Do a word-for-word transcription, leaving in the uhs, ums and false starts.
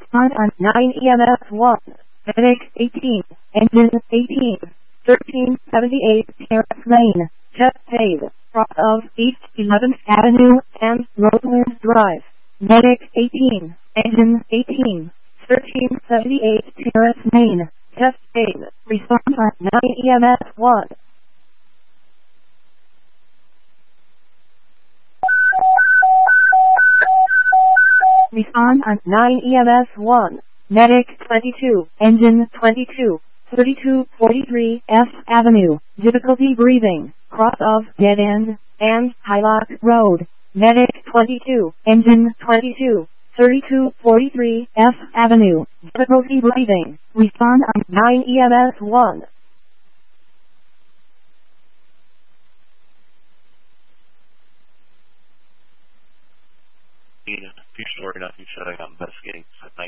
Respond on nine E M S one. Medic eighteen. Engine eighteen. thirteen seventy-eight Terrace Lane. Chesapeake. Cross of East eleventh Avenue and Roseland Drive. Medic eighteen. Engine eighteen. thirteen seventy-eight Terrace Lane. Chesapeake. Respond on nine E M S one. Respond on nine E M S one. Medic twenty-two. Engine twenty-two. thirty-two forty-three F Avenue. Difficulty breathing. Cross of Dead End and Hylock Road. Medic twenty-two. Engine twenty-two. thirty-two forty-three F Avenue. Difficulty breathing. Respond on nine E M S one. Future story, not future, I'm investigating.